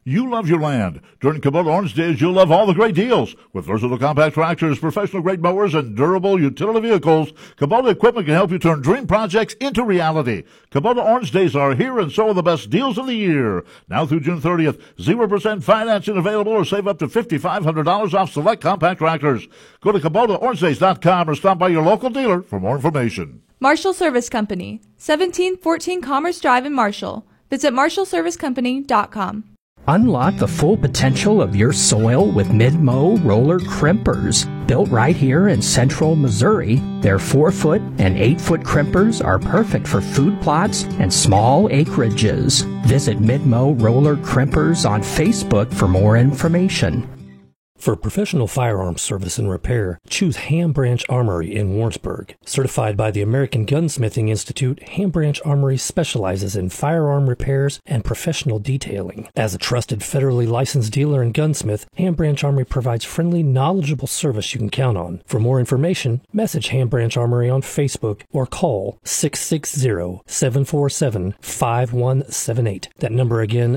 You love your land. During Kubota Orange Days, you'll love all the great deals. With versatile compact tractors, professional-grade mowers, and durable utility vehicles, Kubota equipment can help you turn dream projects into reality. Kubota Orange Days are here, and so are the best deals of the year. Now through June 30th, 0% financing available or save up to $5,500 off select compact tractors. Go to KubotaOrangeDays.com or stop by your local dealer for more information. Marshall Service Company, 1714 Commerce Drive in Marshall. Visit MarshallServiceCompany.com. Unlock the full potential of your soil with Mid-Mow roller crimpers. Built right here in central Missouri, their 4-foot and 8-foot crimpers are perfect for food plots and small acreages. Visit Mid-Mow roller crimpers on Facebook for more information. For professional firearms service and repair, choose Ham Branch Armory in Warrensburg. Certified by the American Gunsmithing Institute, Ham Branch Armory specializes in firearm repairs and professional detailing. As a trusted federally licensed dealer and gunsmith, Ham Branch Armory provides friendly, knowledgeable service you can count on. For more information, message Ham Branch Armory on Facebook or call 660-747-5178. That number again,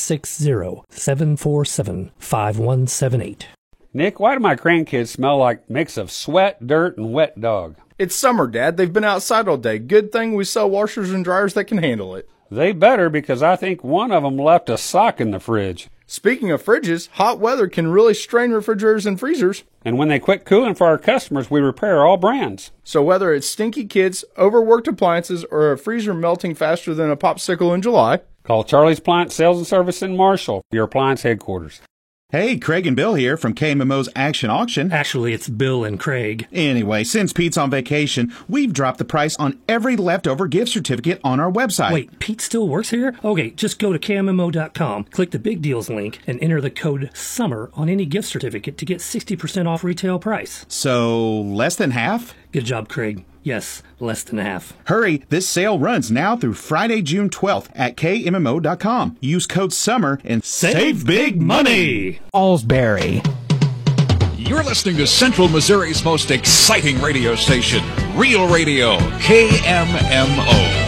660-747-5178. Nick, why do my grandkids smell like a mix of sweat, dirt, and wet dog? It's summer, Dad. They've been outside all day. Good thing we sell washers and dryers that can handle it. They better, because I think one of them left a sock in the fridge. Speaking of fridges, hot weather can really strain refrigerators and freezers. And when they quit cooling for our customers, we repair all brands. So whether it's stinky kids, overworked appliances, or a freezer melting faster than a popsicle in July, call Charlie's Appliance Sales and Service in Marshall, your appliance headquarters. Hey, Craig and Bill here from KMMO's Action Auction. Actually, it's Bill and Craig. Anyway, since Pete's on vacation, we've dropped the price on every leftover gift certificate on our website. Wait, Pete still works here? Okay, just go to KMMO.com, click the Big Deals link, and enter the code SUMMER on any gift certificate to get 60% off retail price. So, less than half? Good job, Craig. Yes, less than half. Hurry, this sale runs now through Friday, June 12th at KMMO.com. Use code SUMMER and save big money! Allsbury. You're listening to Central Missouri's most exciting radio station, Real Radio, KMMO.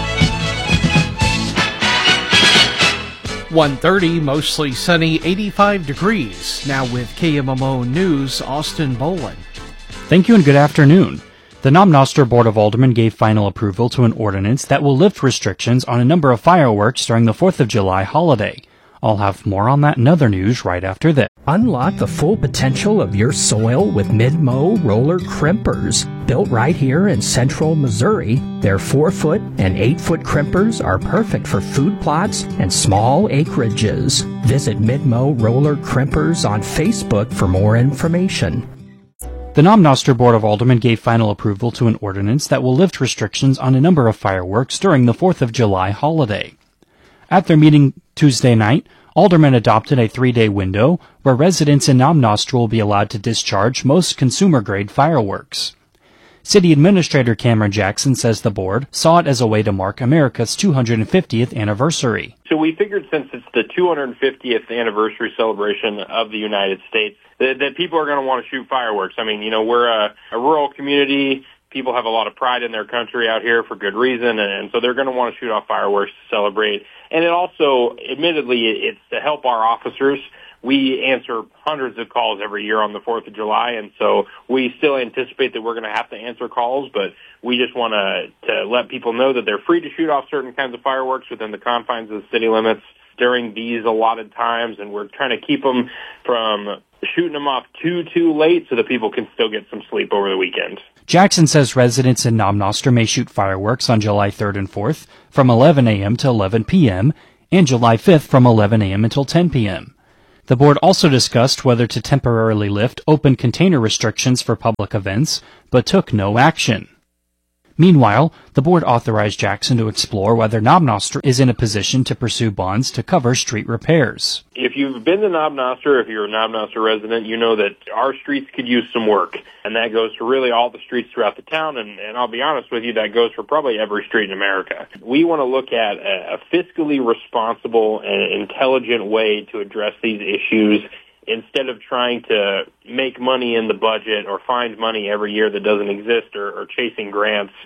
1:30, mostly sunny, 85 degrees. Now with KMMO News, Austin Bolin. Thank you and good afternoon. The Nomnoster Board of Aldermen gave final approval to an ordinance that will lift restrictions on a number of fireworks during the 4th of July holiday. I'll have more on that and other news right after this. Unlock the full potential of your soil with Mid-Mow roller crimpers. Built right here in central Missouri, their 4-foot and 8-foot crimpers are perfect for food plots and small acreages. Visit Mid-Mow roller crimpers on Facebook for more information. The Nomnoster Board of Aldermen gave final approval to an ordinance that will lift restrictions on a number of fireworks during the 4th of July holiday. At their meeting Tuesday night, aldermen adopted a 3-day window where residents in Nomnoster will be allowed to discharge most consumer-grade fireworks. City Administrator Cameron Jackson says the board saw it as a way to mark America's 250th anniversary. So we figured since it's the 250th anniversary celebration of the United States, that people are going to want to shoot fireworks. I mean, you know, we're a rural community. People have a lot of pride in their country out here for good reason, and so they're going to want to shoot off fireworks to celebrate. And it also, admittedly, it's to help our officers. We answer hundreds of calls every year on the 4th of July, and so we still anticipate that we're going to have to answer calls, but we just want to let people know that they're free to shoot off certain kinds of fireworks within the confines of the city limits during these allotted times, and we're trying to keep them from shooting them off too late so that people can still get some sleep over the weekend. Jackson says residents in Nomnoster may shoot fireworks on July 3rd and 4th from 11 a.m. to 11 p.m. and July 5th from 11 a.m. until 10 p.m. The board also discussed whether to temporarily lift open container restrictions for public events, but took no action. Meanwhile, the board authorized Jackson to explore whether Nomnoster is in a position to pursue bonds to cover street repairs. If you've been to Nomnoster, if you're a Nomnoster resident, you know that our streets could use some work. And that goes for really all the streets throughout the town, and I'll be honest with you, that goes for probably every street in America. We want to look at a fiscally responsible and intelligent way to address these issues instead of trying to make money in the budget or find money every year that doesn't exist or chasing grants.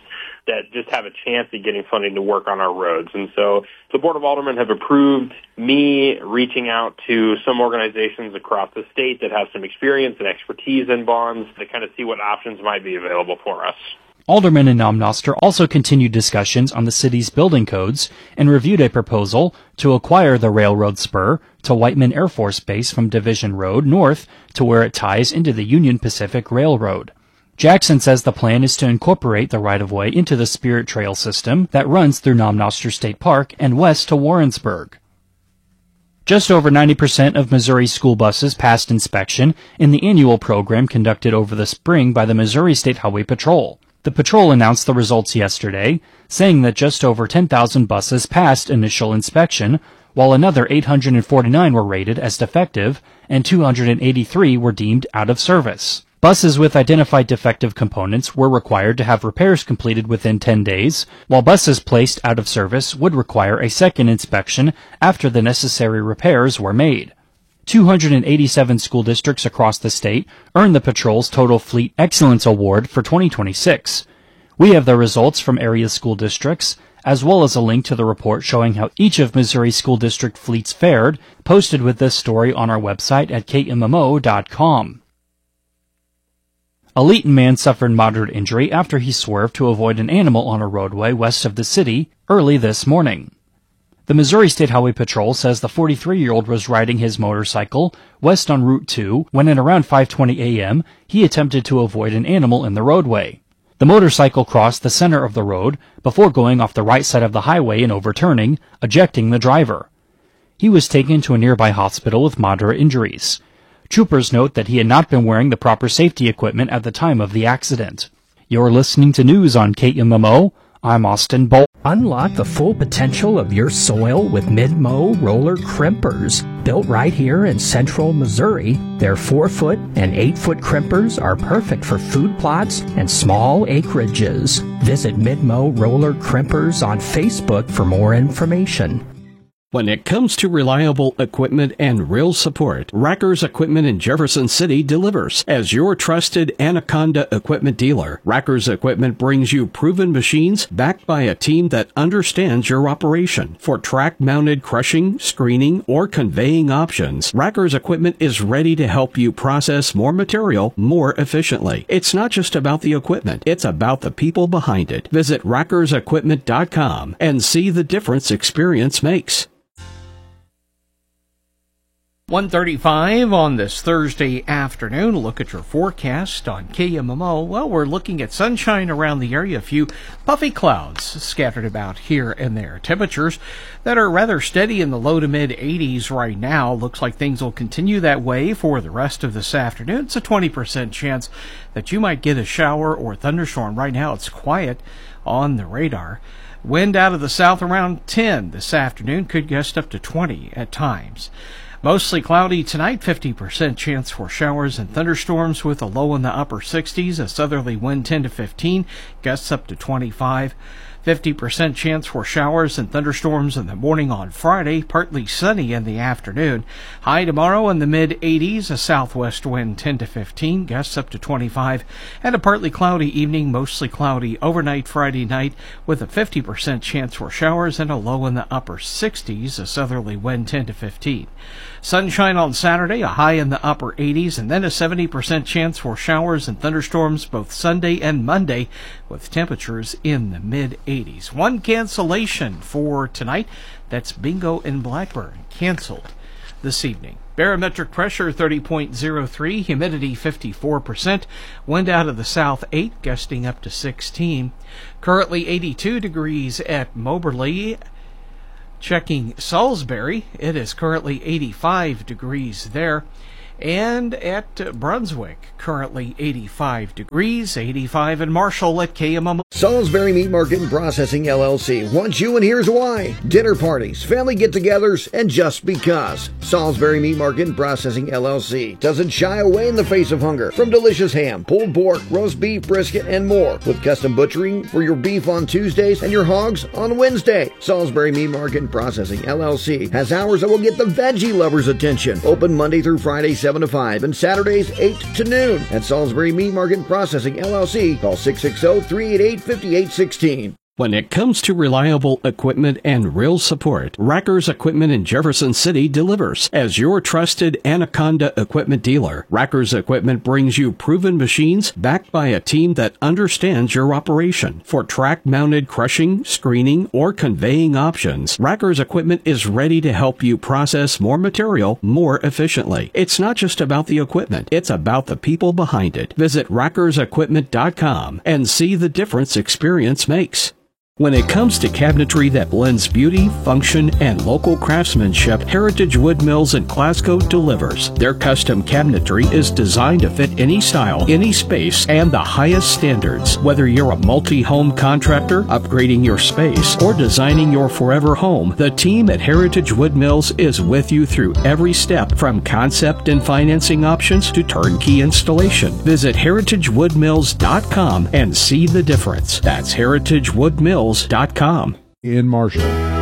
that just have a chance at getting funding to work on our roads. And so the Board of Aldermen have approved me reaching out to some organizations across the state that have some experience and expertise in bonds to kind of see what options might be available for us. Alderman Inam Noster also continued discussions on the city's building codes and reviewed a proposal to acquire the railroad spur to Whiteman Air Force Base from Division Road north to where it ties into the Union Pacific Railroad. Jackson says the plan is to incorporate the right-of-way into the Spirit Trail system that runs through Nam Noster State Park and west to Warrensburg. Just over 90% of Missouri school buses passed inspection in the annual program conducted over the spring by the Missouri State Highway Patrol. The patrol announced the results yesterday, saying that just over 10,000 buses passed initial inspection, while another 849 were rated as defective and 283 were deemed out of service. Buses with identified defective components were required to have repairs completed within 10 days, while buses placed out of service would require a second inspection after the necessary repairs were made. 287 school districts across the state earned the patrol's Total Fleet Excellence Award for 2026. We have the results from area school districts, as well as a link to the report showing how each of Missouri's school district fleets fared, posted with this story on our website at KMMO.com. A Leeton man suffered moderate injury after he swerved to avoid an animal on a roadway west of the city early this morning. The Missouri State Highway Patrol says the 43-year-old was riding his motorcycle west on Route 2 when at around 5:20 a.m. he attempted to avoid an animal in the roadway. The motorcycle crossed the center of the road before going off the right side of the highway and overturning, ejecting the driver. He was taken to a nearby hospital with moderate injuries. Troopers note that he had not been wearing the proper safety equipment at the time of the accident. You're listening to news on KMMO. I'm Austin Bolt. Unlock the full potential of your soil with Mid-Mow roller crimpers. Built right here in central Missouri, their 4-foot and 8-foot crimpers are perfect for food plots and small acreages. Visit Mid-Mow roller crimpers on Facebook for more information. When it comes to reliable equipment and real support, Racker's Equipment in Jefferson City delivers. As your trusted Anaconda equipment dealer, Racker's Equipment brings you proven machines backed by a team that understands your operation. For track-mounted crushing, screening, or conveying options, Racker's Equipment is ready to help you process more material more efficiently. It's not just about the equipment, it's about the people behind it. Visit rackersequipment.com and see the difference experience makes. 1:35 on this Thursday afternoon. Look at your forecast on KMMO. Well, we're looking at sunshine around the area. A few puffy clouds scattered about here and there. Temperatures that are rather steady in the low to mid 80s right now. Looks like things will continue that way for the rest of this afternoon. It's a 20% chance that you might get a shower or thunderstorm. Right now it's quiet on the radar. Wind out of the south around 10 this afternoon. Could gust up to 20 at times. Mostly cloudy tonight, 50% chance for showers and thunderstorms with a low in the upper 60s, a southerly wind 10 to 15, gusts up to 25. 50% chance for showers and thunderstorms in the morning on Friday, partly sunny in the afternoon. High tomorrow in the mid-80s, a southwest wind 10 to 15, gusts up to 25, and a partly cloudy evening, mostly cloudy overnight Friday night with a 50% chance for showers and a low in the upper 60s, a southerly wind 10 to 15. Sunshine on Saturday, a high in the upper 80s, and then a 70% chance for showers and thunderstorms both Sunday and Monday with temperatures in the mid-80s. One cancellation for tonight, that's Bingo in Blackburn, canceled this evening. Barometric pressure 30.03, humidity 54%, wind out of the south 8, gusting up to 16. Currently 82 degrees at Moberly. Checking Salisbury, it is currently 85 degrees there. And at Brunswick, currently 85 degrees, 85 in Marshall at KMMO. Salisbury Meat Market and Processing LLC wants you, and here's why. Dinner parties, family get-togethers, and just because. Salisbury Meat Market and Processing LLC doesn't shy away in the face of hunger. From delicious ham, pulled pork, roast beef, brisket, and more. With custom butchering for your beef on Tuesdays and your hogs on Wednesday. Salisbury Meat Market and Processing LLC has hours that will get the veggie lovers' attention. Open Monday through Friday, 7 7 to 5 and Saturdays 8 to noon. At Salisbury Meat Market Processing, LLC, call 660-388-5816. When it comes to reliable equipment and real support, Rackers Equipment in Jefferson City delivers. As your trusted Anaconda equipment dealer, Rackers Equipment brings you proven machines backed by a team that understands your operation. For track-mounted crushing, screening, or conveying options, Rackers Equipment is ready to help you process more material more efficiently. It's not just about the equipment, it's about the people behind it. Visit rackersequipment.com and see the difference experience makes. When it comes to cabinetry that blends beauty, function, and local craftsmanship, Heritage Wood Mills in Glasgow delivers. Their custom cabinetry is designed to fit any style, any space, and the highest standards. Whether you're a multi-home contractor, upgrading your space, or designing your forever home, the team at Heritage Wood Mills is with you through every step, from concept and financing options to turnkey installation. Visit heritagewoodmills.com and see the difference. That's heritagewoodmills.com. In Marshall,